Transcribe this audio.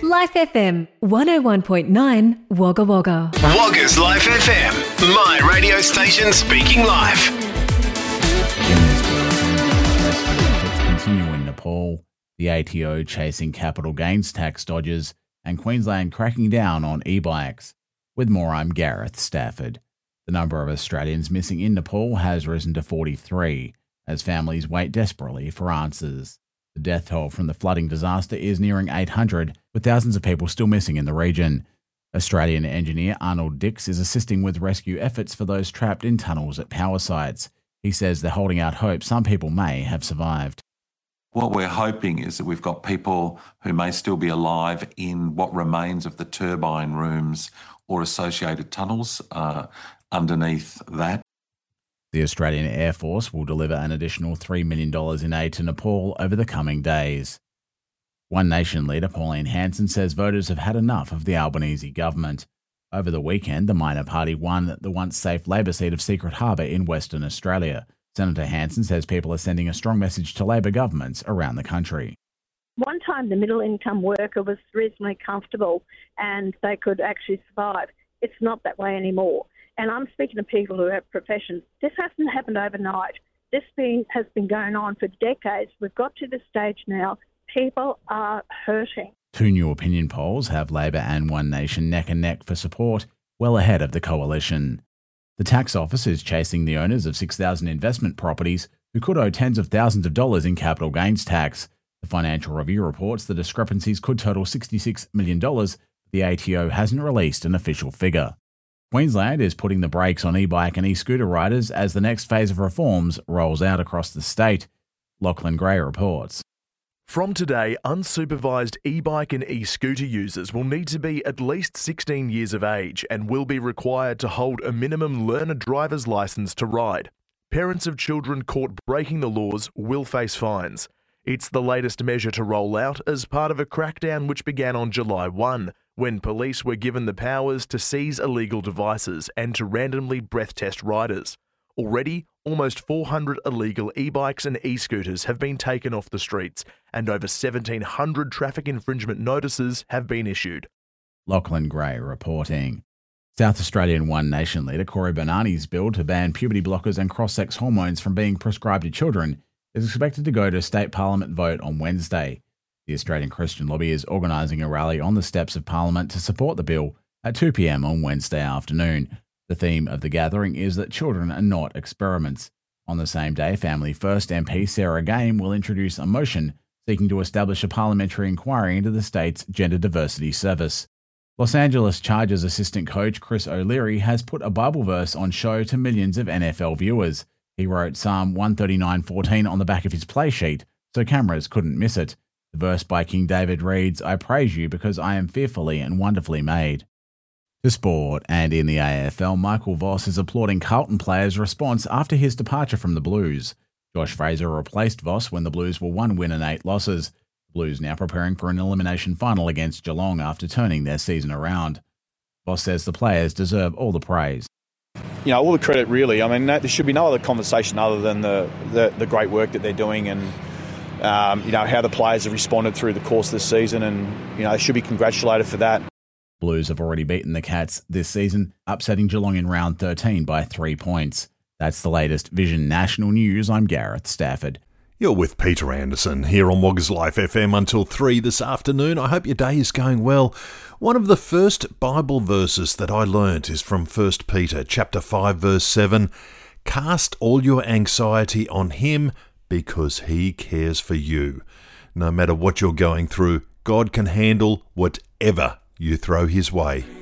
Life FM 101.9 Wagga Wagga. Wagga's Life FM, my radio station speaking life. Efforts continue in Nepal, the ATO chasing capital gains tax dodgers, and Queensland cracking down on e-bikes. With more, I'm Gareth Stafford. The number of Australians missing in Nepal has risen to 43, as families wait desperately for answers. The death toll from the flooding disaster is nearing 800, with thousands of people still missing in the region. Australian engineer Arnold Dix is assisting with rescue efforts for those trapped in tunnels at power sites. He says they're holding out hope some people may have survived. What we're hoping is that we've got people who may still be alive in what remains of the turbine rooms or associated tunnels underneath that. The Australian Air Force will deliver an additional $3 million in aid to Nepal over the coming days. One Nation leader Pauline Hanson says voters have had enough of the Albanese government. Over the weekend, the minor party won the once-safe Labor seat of Secret Harbour in Western Australia. Senator Hanson says people are sending a strong message to Labor governments around the country. One time the middle-income worker was reasonably comfortable and they could actually survive. It's not that way anymore. And I'm speaking to people who have professions. This hasn't happened overnight. This has been going on for decades. We've got to the stage now. People are hurting. Two new opinion polls have Labor and One Nation neck and neck for support, well ahead of the coalition. The tax office is chasing the owners of 6,000 investment properties who could owe tens of thousands of dollars in capital gains tax. The Financial Review reports the discrepancies could total $66 million, but the ATO hasn't released an official figure. Queensland is putting the brakes on e-bike and e-scooter riders as the next phase of reforms rolls out across the state. Lachlan Gray reports. From today, unsupervised e-bike and e-scooter users will need to be at least 16 years of age and will be required to hold a minimum learner driver's licence to ride. Parents of children caught breaking the laws will face fines. It's the latest measure to roll out as part of a crackdown which began on July 1, when police were given the powers to seize illegal devices and to randomly breath test riders. Already, almost 400 illegal e-bikes and e-scooters have been taken off the streets, and over 1,700 traffic infringement notices have been issued. Lachlan Gray reporting. South Australian One Nation leader Cory Bernani's bill to ban puberty blockers and cross-sex hormones from being prescribed to children is expected to go to state parliament vote on Wednesday. The Australian Christian Lobby is organising a rally on the steps of Parliament to support the bill at 2 p.m. on Wednesday afternoon. The theme of the gathering is that children are not experiments. On the same day, Family First MP Sarah Game will introduce a motion seeking to establish a parliamentary inquiry into the state's gender diversity service. Los Angeles Chargers assistant coach Chris O'Leary has put a Bible verse on show to millions of NFL viewers. He wrote Psalm 139:14 on the back of his play sheet, so cameras couldn't miss it. The verse by King David reads, "I praise you because I am fearfully and wonderfully made." To sport, and in the AFL, Michael Voss is applauding Carlton players' response after his departure from the Blues. Josh Fraser replaced Voss when the Blues were 1 win and 8 losses. The Blues now preparing for an elimination final against Geelong after turning their season around. Voss says the players deserve all the praise. You know, all the credit really. I mean, there should be no other conversation other than the great work that they're doing and you know, how the players have responded through the course of the season, and you know, they should be congratulated for that. Blues have already beaten the Cats this season, upsetting Geelong in round 13 by 3 points. That's the latest Vision National News. I'm Gareth Stafford. You're with Peter Anderson here on Wagga's Life FM until 3 this afternoon. I hope your day is going well. One of the first Bible verses that I learnt is from 1 Peter chapter 5 verse 7. Cast all your anxiety on him because he cares for you. No matter what you're going through, God can handle whatever you throw his way.